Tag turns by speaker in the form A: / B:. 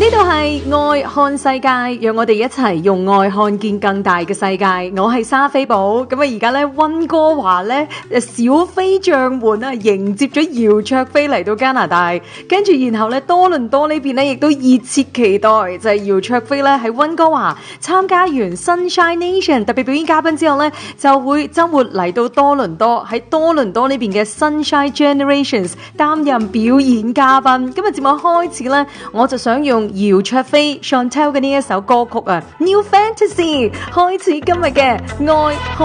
A: 度係愛看世界，讓我哋一齊用愛看見更大嘅世界。我係莎菲寶，咁啊而家咧溫哥華咧小飛象們啊迎接咗姚焯菲嚟到加拿大，跟住然後咧多倫多呢邊咧亦都熱切期待就係姚焯菲咧喺溫哥華參加完 Sunshine Nation 特別表演嘉賓之後咧，就會周末嚟到多倫多喺多倫多呢邊嘅 Sunshine Generations 擔任表演嘉賓。今日節目開始咧，我就想用姚焯菲 Chantel 嘅呢一首歌曲啊 New Fantasy 開始今日嘅愛